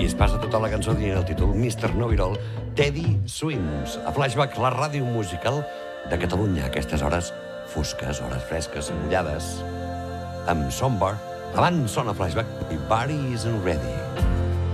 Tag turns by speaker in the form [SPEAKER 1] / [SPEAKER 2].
[SPEAKER 1] I es passa tota la cançó dient el títol Mr. Know-It-All, Teddy Swims. A Flashback, la ràdio musical de Catalunya. Aquestes hores fosques, hores fresques, mullades, amb Sombar. Abans sona Flashback i Body Isn't Ready.